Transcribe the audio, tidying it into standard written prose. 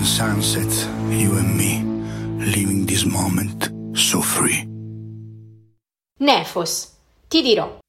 sunset, you and me, living this moment so free. Nefos, ti dirò.